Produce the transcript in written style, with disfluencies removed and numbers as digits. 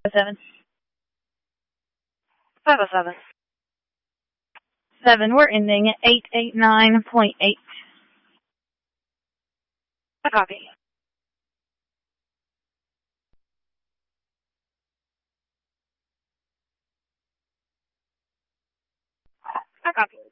7. 507. 7, we're ending at 889.8. I copy. I copy.